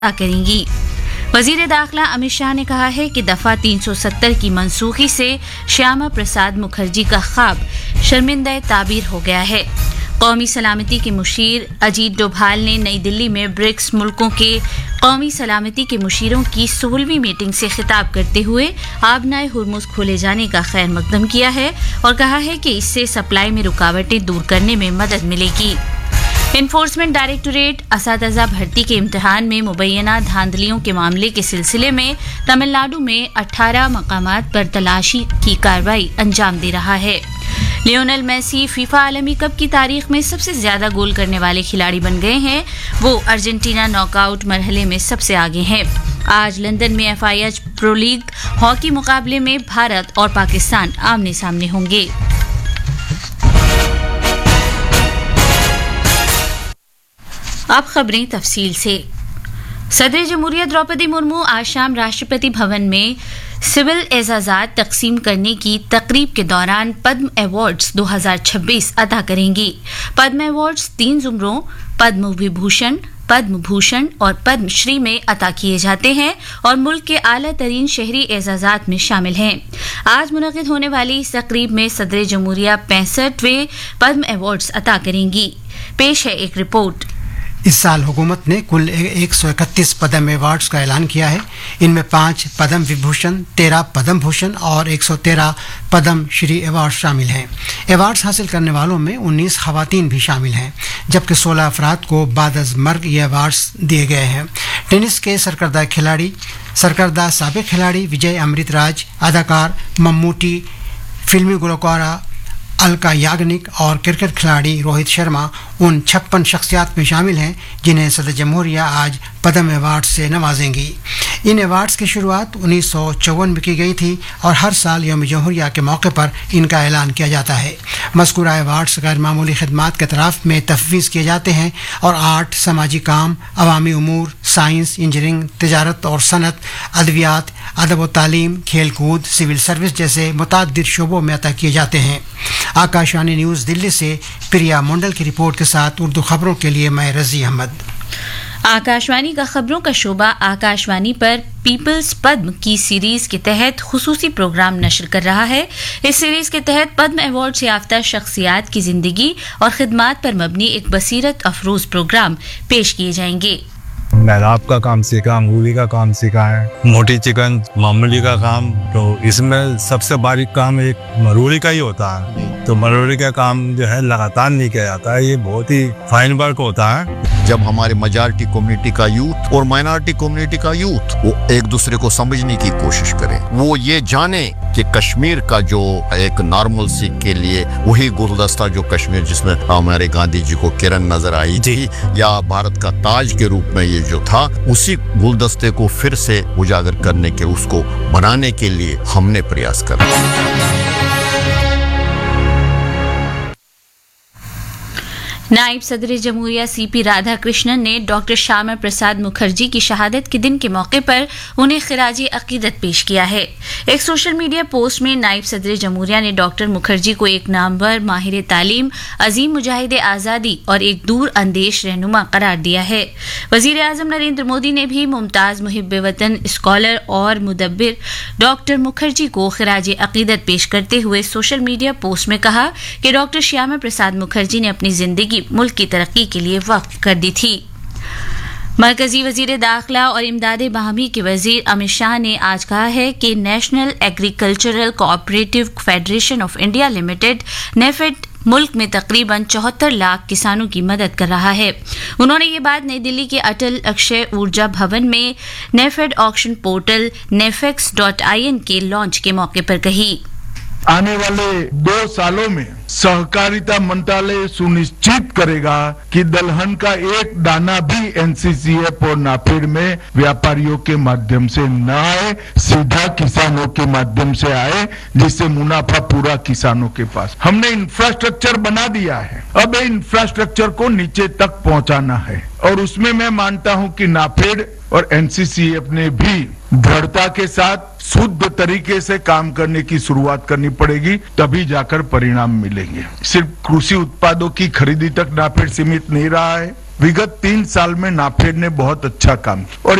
करेंगी। वजीर दाखिला अमित शाह ने कहा है कि दफा 370 की मनसूखी से श्यामा प्रसाद मुखर्जी का ख्वाब शर्मिंदा ताबीर हो गया है। कौमी सलामती के मुशीर अजीत डोभाल ने नई दिल्ली में ब्रिक्स मुल्कों के कौमी सलामती के मुशीरों की 16वीं मीटिंग से खिताब करते हुए आबनाए हुर्मुज खोले जाने का खैर मकदम किया है और कहा है कि इससे सप्लाई में रुकावटें दूर करने में मदद मिलेगी। एनफोर्समेंट डायरेक्टोरेट असातिज़ा भर्ती के इम्तिहान में मुबैना धांधलियों के मामले के सिलसिले में तमिलनाडु में 18 मकामात पर तलाशी की कार्रवाई अंजाम दे रहा है। लियोनेल मेसी फीफा आलमी कप की तारीख में सबसे ज्यादा गोल करने वाले खिलाड़ी बन गए हैं। वो अर्जेंटीना नॉकआउट मरहले में सबसे आगे हैं। आज लंदन में FIH प्रो लीग हॉकी मुकाबले में भारत और पाकिस्तान आमने सामने होंगे। अब खबरें तफसील से। सदर जमहूरियत द्रौपदी मुर्मू आज शाम राष्ट्रपति भवन में सिविल एजाजात तकसीम करने की तकरीब के दौरान पद्म अवार्ड्स 2026 अता करेंगी। पद्म अवार्ड्स 3 जुमरों पद्म विभूषण, पद्म भूषण और पद्म श्री में अता किए जाते हैं और मुल्क के आला तरीन शहरी एजाजात में शामिल हैं। आज मुनक़िद होने वाली इस तकरीब में सदर जमहूरिया 65वें पद्म अवार्ड्स अता करेंगी। पेश है एक रिपोर्ट। इस साल हुकूमत ने कुल 131 पद्म अवार्ड्स का ऐलान किया है। इनमें 5 पद्म विभूषण, 13 पद्म भूषण और 113 पद्म श्री अवार्ड शामिल हैं। अवार्ड्स हासिल करने वालों में 19 खवातीन भी शामिल हैं, जबकि 16 अफराद को बादअज़ मर्ग ये अवार्ड्स दिए गए हैं। टेनिस के सरकर्दा साबिक खिलाड़ी विजय अमृतराज, अदाकार मम्मूटी, फिल्मी गुलकारा अलका याग्निक और क्रिकेट खिलाड़ी रोहित शर्मा उन 56 शख्सियात में शामिल हैं जिन्हें सदर जमहूरिया आज पद्म अवार्ड से नवाजेंगी। इन अवार्ड्स की शुरुआत 1954 में की गई थी और हर साल यौम जमहूरिया के मौके पर इनका ऐलान किया जाता है। मज़कूरा अवार्ड्स गैर मामूली खिदमात के तरफ में तफवीज़ किए जाते हैं और आर्ट, समाजी काम, अवामी उमूर, साइंस, इंजीनियरिंग, तिजारत और सनत, अदवियात, अदब व तालीम, खेल कूद, सिविल सर्विस जैसे मुतअद्दिद शोबों में अता किए जाते हैं। आकाशवाणी न्यूज़ दिल्ली से प्रिया मंडल की रिपोर्ट के साथ उर्दू खबरों के लिए मैं रजी अहमद। आकाशवाणी का खबरों का शोबा आकाशवाणी पर पीपल्स पद्म की सीरीज के तहत खुसूसी प्रोग्राम नशर कर रहा है। इस सीरीज के तहत पद्म अवार्ड से याफ्ता शख्सियात की जिंदगी और खिदमात पर मबनी एक बसीरत अफरोज प्रोग्राम पेश किए जाएंगे। मेहराब का काम सीखा, अंगूली का काम सीखा है, मोटी चिकन, मामूली का काम। तो इसमें सबसे बारीक काम एक मरोड़ी का ही होता है। तो मरोड़ी का काम जो है लगातार नहीं किया जाता है, ये बहुत ही फाइन वर्क होता है। जब हमारे मेजॉरिटी कम्युनिटी का यूथ और माइनॉरिटी कम्युनिटी का यूथ वो एक दूसरे को समझने की कोशिश करें, वो ये जाने कि कश्मीर का जो एक नॉर्मल सी के लिए वही गुलदस्ता जो कश्मीर जिसमें हमारे गांधी जी को किरण नजर आई थी या भारत का ताज के रूप में ये जो था, उसी गुलदस्ते को फिर से उजागर करने के, उसको बनाने के लिए हमने प्रयास करा। नायब सदर जमहूरिया CP राधाकृष्णन ने डॉक्टर श्यामा प्रसाद मुखर्जी की शहादत के दिन के मौके पर उन्हें खिराजी अकीदत पेश किया है। एक सोशल मीडिया पोस्ट में नायब सदर जमहूरिया ने डॉक्टर मुखर्जी को एक नामवर, माहिर तालीम, अजीम मुजाहिद आज़ादी और एक दूर अंदेश रहनुमा करार दिया है। वजीर आज़म नरेंद्र मोदी ने भी मुमताज़ मुहिब वतन, स्कॉलर और मुदब्बिर डॉक्टर मुखर्जी को खिराजी अकीदत पेश करते हुए सोशल मीडिया पोस्ट में कहा कि डॉक्टर श्यामा प्रसाद मुखर्जी ने अपनी जिंदगी मुल्क की तरक्की के लिए वक्फ कर दी थी। मरकजी वजीर दाखिला और इमदाद बाहमी के वजीर अमित शाह ने आज कहा है कि national agricultural cooperative federation of India limited NAFED मुल्क में तकरीबन 74 लाख किसानों की मदद कर रहा है। उन्होंने ये बात नई दिल्ली के अटल अक्षय ऊर्जा भवन में नेफेड ऑक्शन पोर्टल nefex.in के लॉन्च के मौके पर कही। आने वाले 2 सालों में सहकारिता मंत्रालय सुनिश्चित करेगा कि दलहन का एक दाना भी NCCF और नाफेड में व्यापारियों के माध्यम से न आए, सीधा किसानों के माध्यम से आए, जिससे मुनाफा पूरा किसानों के पास। हमने इंफ्रास्ट्रक्चर बना दिया है, अब इंफ्रास्ट्रक्चर को नीचे तक पहुंचाना है और उसमें मैं मानता हूं कि नाफेड और NCCF ने भी दृढ़ता के साथ शुद्ध तरीके से काम करने की शुरुआत करनी पड़ेगी, तभी जाकर परिणाम मिलेंगे। सिर्फ कृषि उत्पादों की खरीदी तक नाफेड सीमित नहीं रहा है, विगत 3 साल में नाफेड ने बहुत अच्छा काम किया और